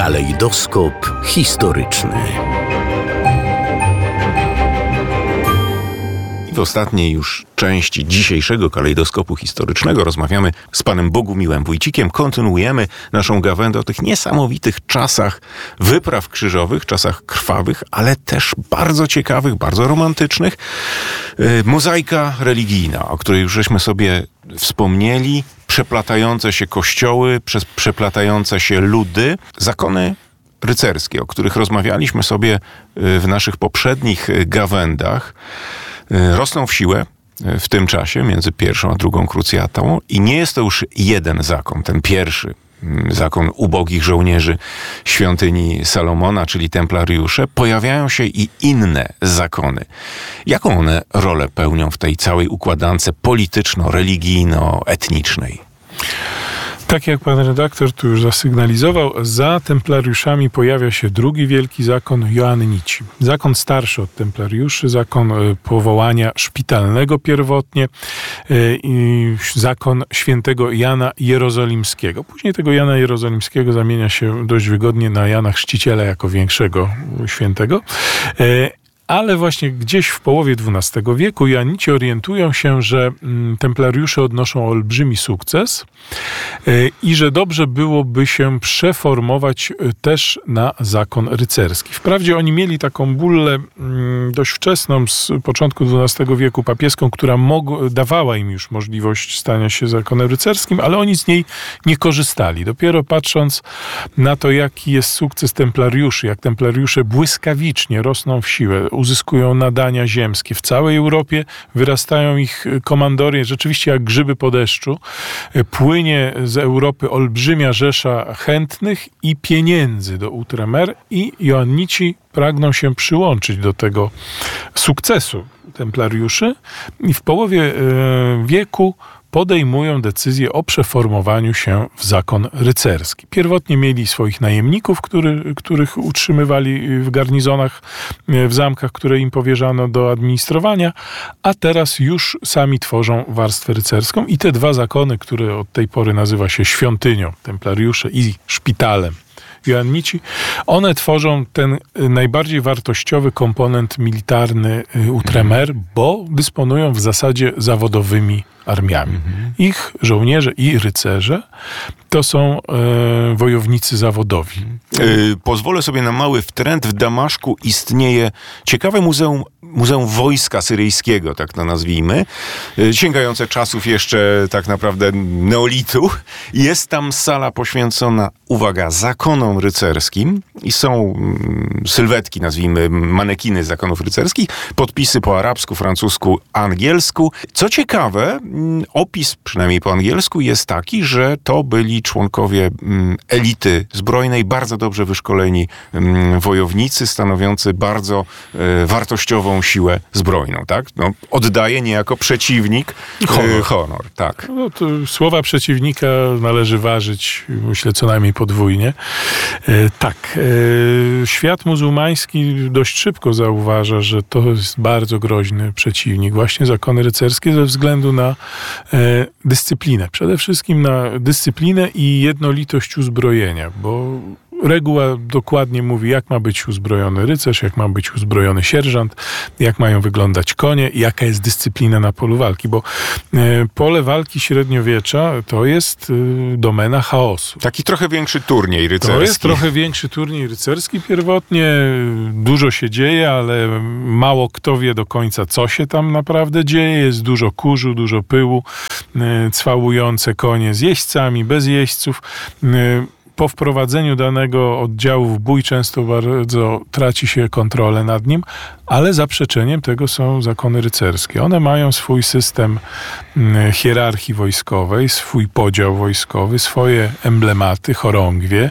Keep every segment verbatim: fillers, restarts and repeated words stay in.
Kalejdoskop historyczny. W ostatniej już części dzisiejszego kalejdoskopu historycznego rozmawiamy z panem Bogumiłem Wójcikiem. Kontynuujemy naszą gawędę o tych niesamowitych czasach wypraw krzyżowych, czasach krwawych, ale też bardzo ciekawych, bardzo romantycznych. Mozaika religijna, o której już żeśmy sobie wspomnieli, przeplatające się kościoły, przez przeplatające się ludy, zakony rycerskie, o których rozmawialiśmy sobie w naszych poprzednich gawędach, rosną w siłę w tym czasie, między pierwszą a drugą krucjatą, i nie jest to już jeden zakon, ten pierwszy, zakon ubogich żołnierzy świątyni Salomona, czyli templariusze. Pojawiają się i inne zakony. Jaką one rolę pełnią w tej całej układance polityczno-religijno-etnicznej? Tak jak pan redaktor tu już zasygnalizował, za templariuszami pojawia się drugi wielki zakon joannici. Zakon starszy od templariuszy, zakon powołania szpitalnego pierwotnie i zakon świętego Jana Jerozolimskiego. Później tego Jana Jerozolimskiego zamienia się dość wygodnie na Jana Chrzciciela jako większego świętego. Ale właśnie gdzieś w połowie dwunastego wieku joannici orientują się, że templariusze odnoszą olbrzymi sukces i że dobrze byłoby się przeformować też na zakon rycerski. Wprawdzie oni mieli taką bullę dość wczesną, z początku dwunastego wieku, papieską, która mog- dawała im już możliwość stania się zakonem rycerskim, ale oni z niej nie korzystali. Dopiero patrząc na to, jaki jest sukces templariuszy, jak templariusze błyskawicznie rosną w siłę, uzyskują nadania ziemskie. W całej Europie wyrastają ich komandorie, rzeczywiście jak grzyby po deszczu. Płynie z Europy olbrzymia rzesza chętnych i pieniędzy do Outremer, i joannici pragną się przyłączyć do tego sukcesu templariuszy i w połowie wieku podejmują decyzję o przeformowaniu się w zakon rycerski. Pierwotnie mieli swoich najemników, który, których utrzymywali w garnizonach, w zamkach, które im powierzano do administrowania, a teraz już sami tworzą warstwę rycerską i te dwa zakony, które od tej pory nazywa się świątynią, templariusze, i szpitalem, joannici, one tworzą ten najbardziej wartościowy komponent militarny Outremer, bo dysponują w zasadzie zawodowymi armiami. Mhm. Ich żołnierze i rycerze to są e, wojownicy zawodowi. Yy, pozwolę sobie na mały wtręt. W Damaszku istnieje ciekawe muzeum, muzeum wojska syryjskiego, tak to nazwijmy, yy, sięgające czasów jeszcze tak naprawdę neolitu. Jest tam sala poświęcona, uwaga, zakonom rycerskim i są mm, sylwetki, nazwijmy, manekiny zakonów rycerskich, podpisy po arabsku, francusku, angielsku. Co ciekawe, opis, przynajmniej po angielsku, jest taki, że to byli członkowie elity zbrojnej, bardzo dobrze wyszkoleni wojownicy, stanowiący bardzo e, wartościową siłę zbrojną, tak? No, oddaje niejako przeciwnik honor. E, honor tak. No, to słowa przeciwnika należy ważyć, myślę, co najmniej podwójnie. E, tak. E, świat muzułmański dość szybko zauważa, że to jest bardzo groźny przeciwnik. Właśnie zakony rycerskie ze względu na e, dyscyplinę. Przede wszystkim na dyscyplinę i jednolitość uzbrojenia, bo reguła dokładnie mówi, jak ma być uzbrojony rycerz, jak ma być uzbrojony sierżant, jak mają wyglądać konie, jaka jest dyscyplina na polu walki, bo e, pole walki średniowiecza to jest e, domena chaosu. Taki trochę większy turniej rycerski. To jest trochę większy turniej rycerski pierwotnie. Dużo się dzieje, ale mało kto wie do końca, co się tam naprawdę dzieje. Jest dużo kurzu, dużo pyłu, e, cwałujące konie z jeźdźcami, bez jeźdźców. E, Po wprowadzeniu danego oddziału w bój często bardzo traci się kontrolę nad nim, ale zaprzeczeniem tego są zakony rycerskie. One mają swój system hierarchii wojskowej, swój podział wojskowy, swoje emblematy, chorągwie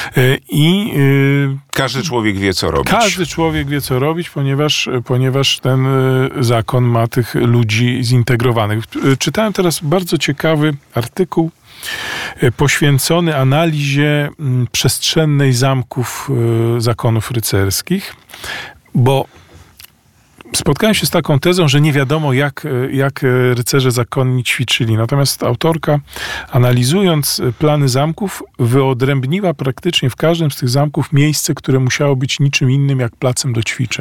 i każdy człowiek wie, co robić. Każdy człowiek wie, co robić, ponieważ, ponieważ ten zakon ma tych ludzi zintegrowanych. Czytałem teraz bardzo ciekawy artykuł poświęcony analizie przestrzennej zamków zakonów rycerskich, bo spotkałem się z taką tezą, że nie wiadomo, jak, jak rycerze zakonni ćwiczyli. Natomiast autorka, analizując plany zamków, wyodrębniła praktycznie w każdym z tych zamków miejsce, które musiało być niczym innym jak placem do ćwiczeń.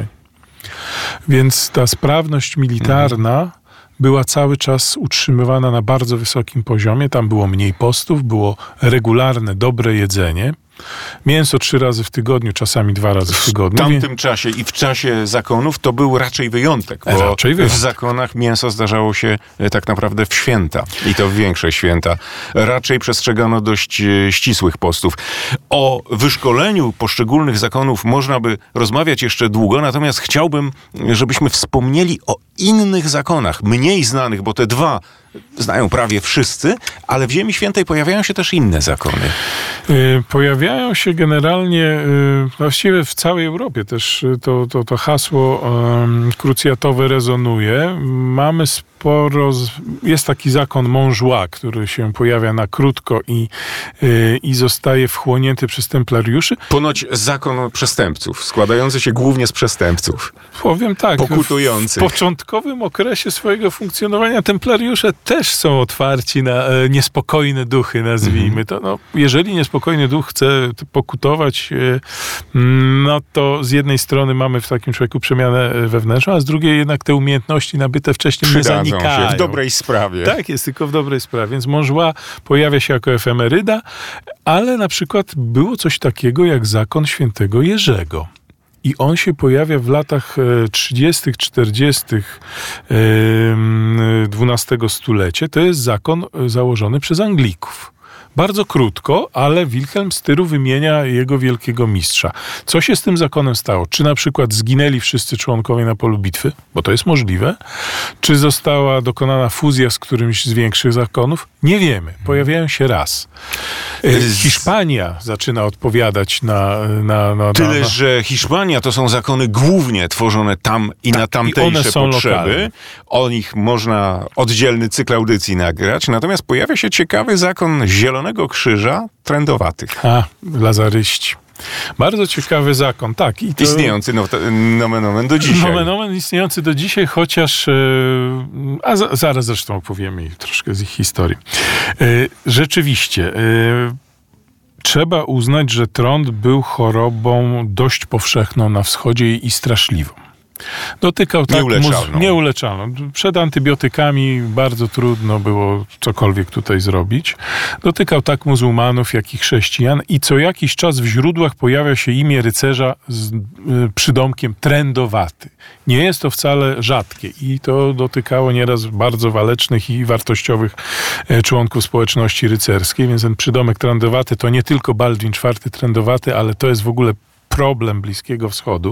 Więc ta sprawność militarna mhm. była cały czas utrzymywana na bardzo wysokim poziomie. Tam było mniej postów, było regularne, dobre jedzenie. Mięso trzy razy w tygodniu, czasami dwa razy w tygodniu. W tamtym czasie i w czasie zakonów to był raczej wyjątek, bo raczej wyjątek. W zakonach mięso zdarzało się tak naprawdę w święta i to w większe święta. Raczej przestrzegano dość ścisłych postów. O wyszkoleniu poszczególnych zakonów można by rozmawiać jeszcze długo, natomiast chciałbym, żebyśmy wspomnieli o innych zakonach, mniej znanych, bo te dwa znają prawie wszyscy, ale w Ziemi Świętej pojawiają się też inne zakony. Yy, pojawiają się generalnie, yy, właściwie w całej Europie też to, to, to hasło yy, krucjatowe rezonuje. Mamy sporo, z, jest taki zakon Montjoie, który się pojawia na krótko i, yy, i zostaje wchłonięty przez templariuszy. Ponoć zakon przestępców, składający się głównie z przestępców. Powiem tak, pokutujących. W początkowym okresie swojego funkcjonowania templariusze też są otwarci na e, niespokojne duchy, nazwijmy to. No, jeżeli niespokojny duch chce pokutować, e, no to z jednej strony mamy w takim człowieku przemianę wewnętrzną, a z drugiej jednak te umiejętności nabyte wcześniej nie zanikają. Się w dobrej sprawie. Tak, jest tylko w dobrej sprawie. Więc Montjoie pojawia się jako efemeryda, ale na przykład było coś takiego jak zakon świętego Jerzego. I on się pojawia w latach trzydziestych, czterdziestych dwunastego stulecia. To jest zakon założony przez Anglików. Bardzo krótko, ale Wilhelm z Tyru wymienia jego wielkiego mistrza. Co się z tym zakonem stało? Czy na przykład zginęli wszyscy członkowie na polu bitwy? Bo to jest możliwe. Czy została dokonana fuzja z którymś z większych zakonów? Nie wiemy. Pojawiają się raz. Hiszpania zaczyna odpowiadać na... na, na Tyle, na... że Hiszpania to są zakony głównie tworzone tam i tak, na tamtejsze i one są potrzeby. lokalne. O nich można oddzielny cykl audycji nagrać. Natomiast pojawia się ciekawy zakon Zielonego Krzyża Trędowatych. A, lazaryści. Bardzo ciekawy zakon, tak. I to... Istniejący no, nomen omen do dzisiaj. Nomen omen istniejący do dzisiaj, chociaż... A za, zaraz zresztą opowiemy troszkę z ich historii. Rzeczywiście, trzeba uznać, że trąd był chorobą dość powszechną na wschodzie i straszliwą. Dotykał tak nieuleczalną. Muz- nieuleczalną. Przed antybiotykami bardzo trudno było cokolwiek tutaj zrobić. Dotykał tak muzułmanów, jak i chrześcijan i co jakiś czas w źródłach pojawia się imię rycerza z y, przydomkiem Trędowaty. Nie jest to wcale rzadkie i to dotykało nieraz bardzo walecznych i wartościowych e, członków społeczności rycerskiej, więc ten przydomek Trędowaty to nie tylko Baldwin czwarty Trędowaty, ale to jest w ogóle problem Bliskiego Wschodu.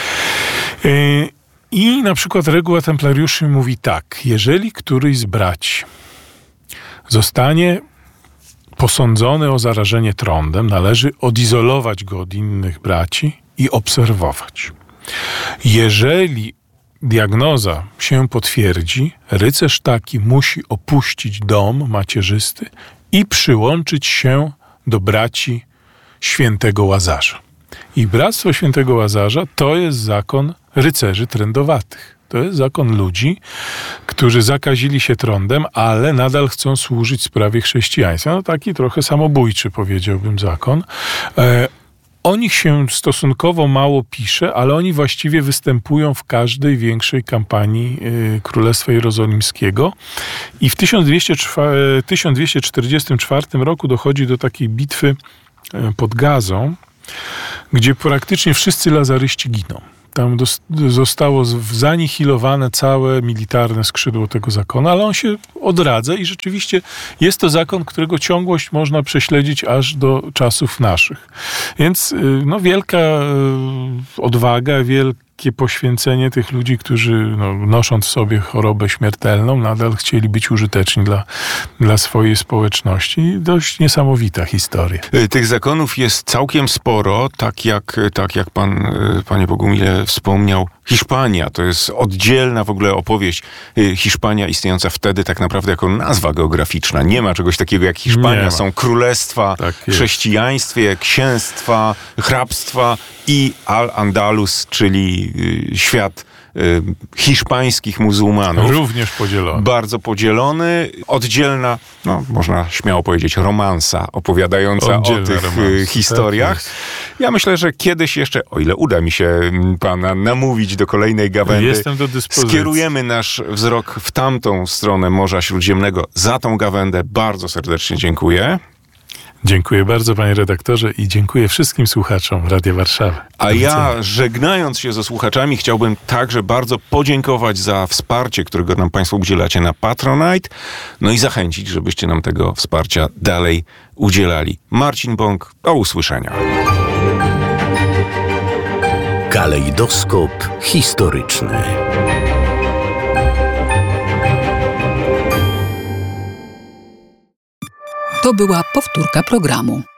I na przykład reguła templariuszy mówi tak: jeżeli któryś z braci zostanie posądzony o zarażenie trądem, należy odizolować go od innych braci i obserwować. Jeżeli diagnoza się potwierdzi, rycerz taki musi opuścić dom macierzysty i przyłączyć się do braci świętego Łazarza. I Bractwo Świętego Łazarza to jest zakon rycerzy trędowatych. To jest zakon ludzi, którzy zakazili się trądem, ale nadal chcą służyć sprawie chrześcijaństwa. No taki trochę samobójczy, powiedziałbym, zakon. E, o nich się stosunkowo mało pisze, ale oni właściwie występują w każdej większej kampanii e, Królestwa Jerozolimskiego. I w tysiąc dwieście czterdziestym czwartym roku dochodzi do takiej bitwy e, pod Gazą, gdzie praktycznie wszyscy lazaryści giną. Tam dos- zostało zanihilowane całe militarne skrzydło tego zakonu, ale on się odradza i rzeczywiście jest to zakon, którego ciągłość można prześledzić aż do czasów naszych. Więc no, wielka odwaga, wielkie poświęcenie tych ludzi, którzy no, nosząc w sobie chorobę śmiertelną, nadal chcieli być użyteczni dla, dla swojej społeczności. Dość niesamowita historia. Tych zakonów jest całkiem sporo, tak jak, tak jak pan, panie Bogumile, wspomniał. Hiszpania to jest oddzielna w ogóle opowieść. Hiszpania istniejąca wtedy tak naprawdę jako nazwa geograficzna. Nie ma czegoś takiego jak Hiszpania. Są królestwa, tak chrześcijaństwie, księstwa, hrabstwa i Al-Andalus, czyli świat y, hiszpańskich muzułmanów. Również podzielony. Bardzo podzielony. Oddzielna, no można śmiało powiedzieć, romansa opowiadająca Oddzielna o tych romansa, historiach. tak ja myślę, że kiedyś jeszcze, o ile uda mi się pana namówić do kolejnej gawędy, Jestem do dyspozycji. skierujemy nasz wzrok w tamtą stronę Morza Śródziemnego. Za tą gawędę bardzo serdecznie dziękuję. Dziękuję bardzo, panie redaktorze, i dziękuję wszystkim słuchaczom Radia Warszawy. A ja, żegnając się ze słuchaczami, chciałbym także bardzo podziękować za wsparcie, którego nam państwo udzielacie na Patronite, no i zachęcić, żebyście nam tego wsparcia dalej udzielali. Marcin Bąk, do usłyszenia. Kalejdoskop historyczny. To była powtórka programu.